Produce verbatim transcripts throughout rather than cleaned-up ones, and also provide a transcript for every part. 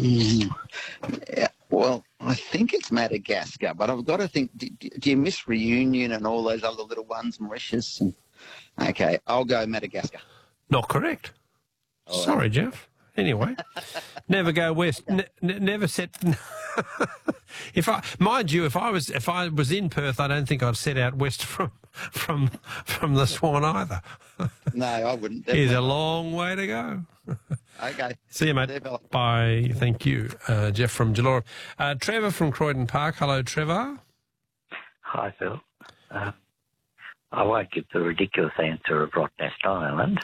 Mm. Yeah, well, I think it's Madagascar, but I've got to think, do, do you miss Reunion and all those other little ones, Mauritius? And, okay, I'll go Madagascar. Not correct. All Sorry, right. Jeff. Anyway, never go west. Ne- ne- never set. if I, mind you, if I was if I was in Perth, I don't think I'd set out west from from from the Swan either. No, I wouldn't. It's Definitely. a long way to go. Okay. See you, mate. Develop. Bye. Thank you, uh, Jeff from Gelora. Uh, Trevor from Croydon Park. Hello, Trevor. Hi, Phil. Uh, I won't give the ridiculous answer of Rottnest Island.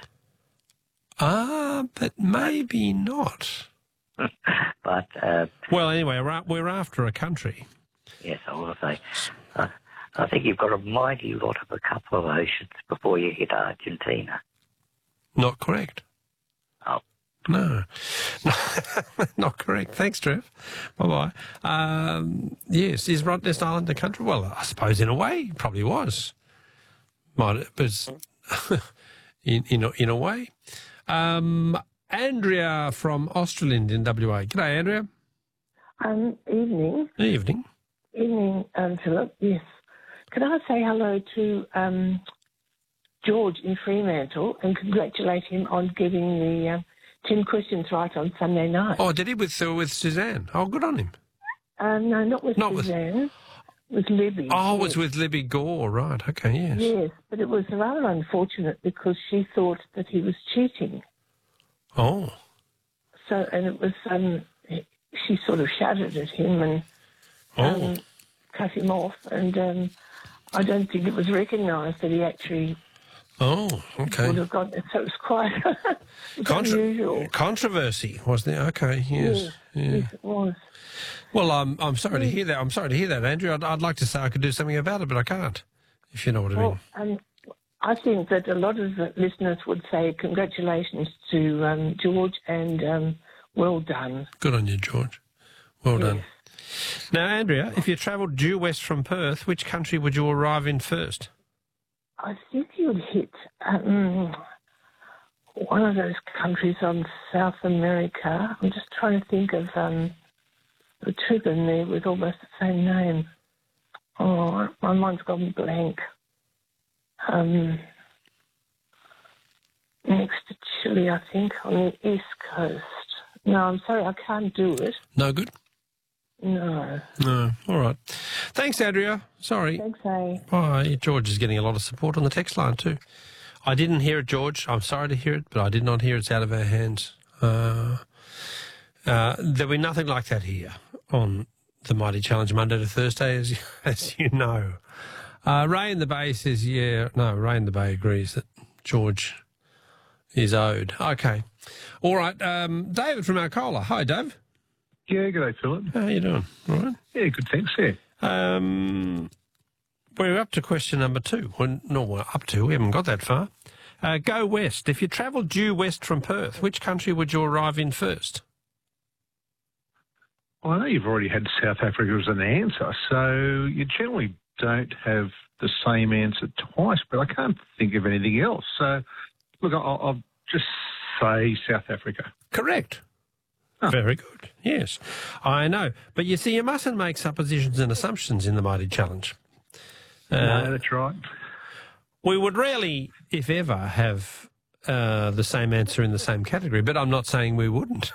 Ah, but maybe not. but, uh, Well, anyway, we're we're after a country. yes, I will say, uh, I think you've got a mighty lot of a couple of oceans before you hit Argentina. Not correct. Oh. No. Not correct. Thanks, Trev. Bye-bye. Um, yes, is Rottnest Island a country? Well, I suppose in a way it probably was. Might, but it's in, in, a, in a way. Um, Andrea from Australind in W A. G'day, Andrea. Um, evening. Evening. Evening, um, Philip. Yes. Can I say hello to um, George in Fremantle and congratulate him on getting the uh, ten questions right on Sunday night? Oh, did he with uh, with Suzanne? Oh, good on him. Um, no, not with Not with- Suzanne. With Libby. Oh, it yes. was with Libby Gore, right? Okay, yes. Yes, but it was rather unfortunate because she thought that he was cheating. Oh, So, and it was, um, she sort of shouted at him and oh, um, cut him off, and um, I don't think it was recognised that he actually oh, would okay. have got it. So it was quite it was Contra- unusual. Controversy, was there? Okay, yes. Yes, Yeah. yes, it was. Well, I'm I'm sorry to hear that. I'm sorry to hear that, Andrew. I'd, I'd like to say I could do something about it, but I can't. If you know what I mean. Well, um, I think that a lot of the listeners would say congratulations to um, George and um, well done. Good on you, George. Well Yes. done. Now, Andrea, if you travelled due west from Perth, which country would you arrive in first? I think you'd hit um, one of those countries on South America. I'm just trying to think of um, the two of them there with almost the same name. Oh, my mind's gone blank. Um, next to Chile, I think, on the east coast. No, I'm sorry, I can't do it. No good? No. No. All right. Thanks, Andrea. Sorry. Thanks, eh? Bye. George is getting a lot of support on the text line too. I didn't hear it, George. I'm sorry to hear it, but I did not hear it's out of our hands. Uh, uh, there'll be nothing like that here on the Mighty Challenge Monday to Thursday, as you, as you know. Uh, Ray in the Bay says, yeah, no, Ray in the Bay agrees that George is owed. Okay. All right. Um, David from Alcola. Hi, Dave. Yeah, good day, Philip. How you doing? All right. Yeah, good, thanks, yeah. Um, we're up to question number two. Well, no, we're up to. We haven't got that far. Uh, go west. If you travel due west from Perth, which country would you arrive in first? Well, I know you've already had South Africa as an answer, so you generally don't have the same answer twice, but I can't think of anything else. So, look, I'll, I'll just say South Africa. Correct. Oh. Very good. Yes, I know. But you see, you mustn't make suppositions and assumptions in the Mighty Challenge. Uh, no, that's right. We would rarely, if ever, have uh, the same answer in the same category, but I'm not saying we wouldn't.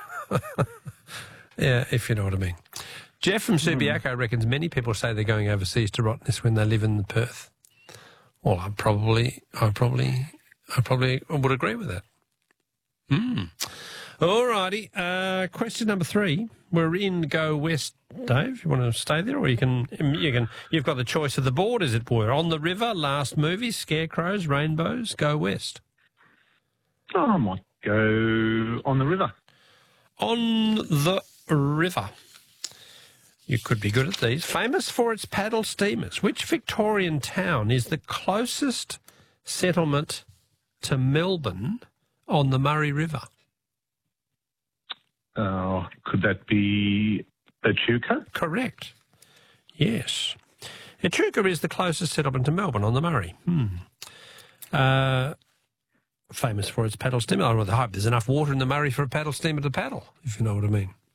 Yeah, if you know what I mean. Jeff from Subiaco mm. reckons many people say they're going overseas to Rottnest when they live in Perth. Well, I probably, I probably, I probably would agree with that. Hmm. All righty. Uh, question number three. We're in Go West, Dave. You want to stay there, or you can, you can. You've got the choice of the board, as it were. On the River, Last Movie, Scarecrows, Rainbows. Go West. Oh, I might go On the River. On the River. You could be good at these. Famous for its paddle steamers, which Victorian town is the closest settlement to Melbourne on the Murray River? Uh, could that be Echuca? Correct. Yes. Echuca is the closest settlement to Melbourne on the Murray. Hmm. Uh, famous for its paddle steamer. I hope there's enough water in the Murray for a paddle steamer to paddle, if you know what I mean.